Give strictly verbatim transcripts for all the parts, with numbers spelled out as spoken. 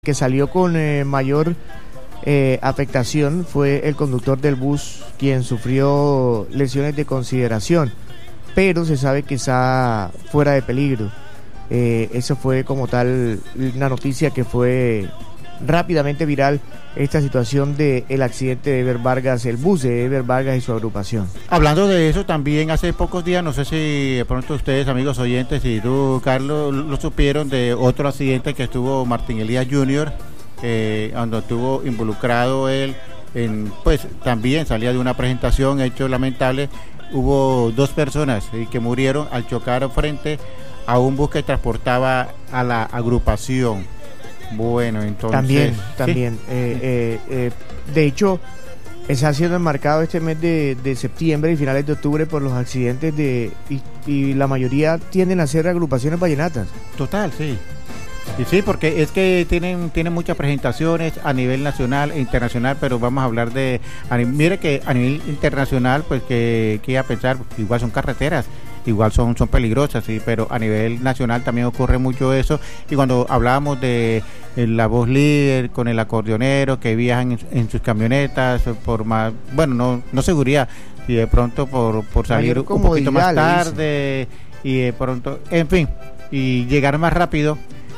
Que salió con eh, mayor eh, afectación fue el conductor del bus, quien sufrió lesiones de consideración, pero se sabe que está fuera de peligro. Eh, eso fue como tal una noticia que fue rápidamente viral, esta situación del accidente de Ever Vargas, el bus de Ever Vargas y su agrupación. Hablando de eso, también hace pocos días, no sé si de pronto ustedes, amigos oyentes, y tú, Carlos, lo supieron de otro accidente que estuvo Martín Elías junior, eh, donde estuvo involucrado él, en, pues también salía de una presentación, hecho lamentable. Hubo dos personas eh, que murieron al chocar frente a un bus que transportaba a la agrupación. Bueno, entonces... También, ¿sí? también. Eh, eh, eh, de hecho, está siendo enmarcado este mes de, de septiembre y finales de octubre por los accidentes de y, y la mayoría tienden a ser agrupaciones vallenatas. Total, sí. Y sí, porque es que tienen tienen muchas presentaciones a nivel nacional e internacional, pero vamos a hablar de... A, mire que a nivel internacional, pues que, que iba a pensar, igual son carreteras, igual son, son peligrosas, sí, pero a nivel nacional también ocurre mucho eso. Y cuando hablábamos de eh, la voz líder con el acordeonero que viajan en, en sus camionetas por más, bueno, no no seguridad, y de pronto por, por salir un poquito más tarde y de pronto, en fin, y llegar más rápido.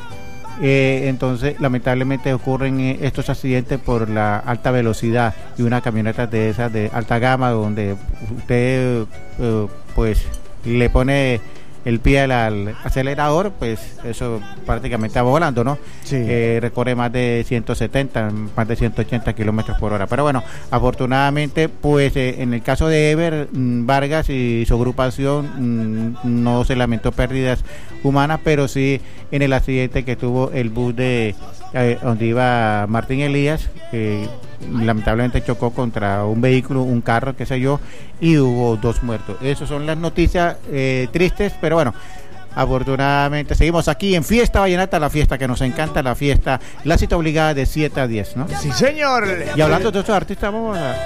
Eh, entonces lamentablemente ocurren eh, estos accidentes por la alta velocidad y una camioneta de esas de alta gama donde usted eh, pues le pone el pie al, al acelerador, pues eso prácticamente va volando, ¿no? Sí. Eh, recorre más de ciento setenta, más de ciento ochenta kilómetros por hora. Pero bueno, afortunadamente, pues eh, en el caso de Ever mmm, Vargas y su agrupación mmm, no se lamentó pérdidas humanas, pero sí en el accidente que tuvo el bus de eh, donde iba Martín Elías, que lamentablemente chocó contra un vehículo, un carro, qué sé yo, y hubo dos muertos. Esas son las noticias eh, tristes, pero bueno, afortunadamente seguimos aquí en Fiesta Vallenata, la fiesta que nos encanta, la fiesta, la cita obligada de siete a diez, ¿no? Sí, señor. Y hablando de estos artistas, vamos a...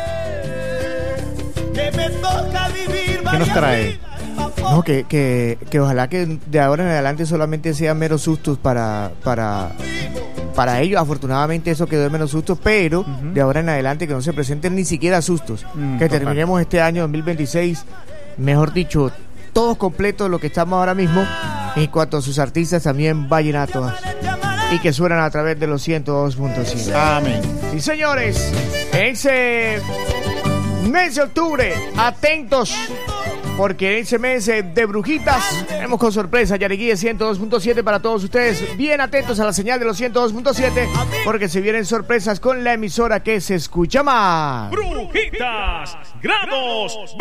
¿Qué nos trae? No, que, que, que ojalá que de ahora en adelante solamente sean meros sustos para... para... Para ellos, afortunadamente, eso quedó en menos sustos, pero uh-huh. de ahora en adelante que no se presenten ni siquiera sustos. Mm, que total. Terminemos este año dos mil veintiséis, mejor dicho, todos completos lo que estamos ahora mismo, en cuanto a sus artistas también vallenatos, y que suenan a través de los ciento dos punto cinco. Amén. Sí, señores, en ese mes de octubre, atentos, porque en ese mes de brujitas tenemos con sorpresa Yariguí ciento dos punto siete para todos ustedes. Bien atentos a la señal de los ciento dos punto siete, porque se vienen sorpresas con la emisora que se escucha más. Brujitas, grados